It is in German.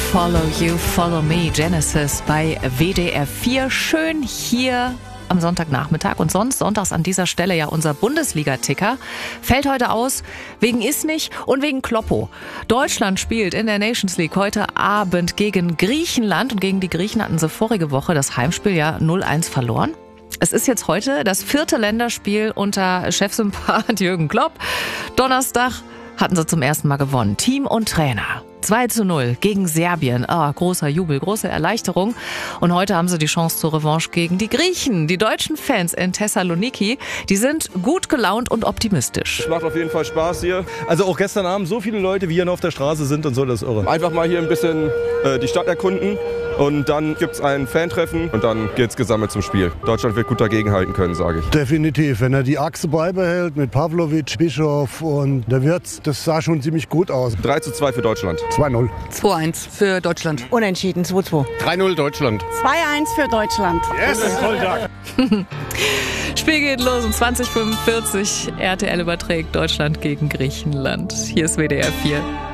Follow You, Follow Me, Genesis bei WDR 4. Schön hier am Sonntagnachmittag und sonst sonntags an dieser Stelle ja unser Bundesliga-Ticker. Fällt heute aus wegen Isnich und wegen Kloppo. Deutschland spielt in der Nations League heute Abend gegen Griechenland und gegen die Griechen hatten sie vorige Woche das Heimspiel ja 0-1 verloren. Es ist jetzt heute das 4. Länderspiel unter Chefsympath Jürgen Klopp. Donnerstag hatten sie zum ersten Mal gewonnen. Team und Trainer. 2-0 gegen Serbien. Großer Jubel, große Erleichterung. Und heute haben sie die Chance zur Revanche gegen die Griechen. Die deutschen Fans in Thessaloniki, die sind gut gelaunt und optimistisch. Es macht auf jeden Fall Spaß hier. Also auch gestern Abend so viele Leute, wie hier noch auf der Straße sind und so, das ist irre. Einfach mal hier ein bisschen die Stadt erkunden. Und dann gibt es ein Fantreffen und dann geht's gesammelt zum Spiel. Deutschland wird gut dagegenhalten können, sage ich. Definitiv. Wenn er die Achse beibehält mit Pavlovic, Bischof und der Wirtz, das sah schon ziemlich gut aus. 3-2 für Deutschland. 2-0. 2-1 für Deutschland. Unentschieden, 2-2. 3-0 Deutschland. 2-1 für Deutschland. Yes, Volltag. Spiel geht los um 20:45. RTL überträgt Deutschland gegen Griechenland. Hier ist WDR 4.